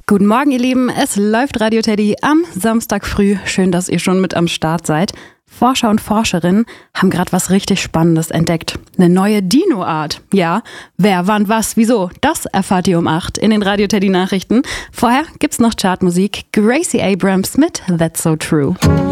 Guten Morgen, ihr Lieben. Es läuft Radio Teddy am Samstag früh. Schön, dass ihr schon mit am Start seid. Forscher und Forscherinnen haben gerade was richtig Spannendes entdeckt. Eine neue Dino-Art. Ja, wer, wann, was, wieso? Das erfahrt ihr um 8 in den Radio Teddy Nachrichten. Vorher gibt's noch Chartmusik. Gracie Abrams mit That's So True.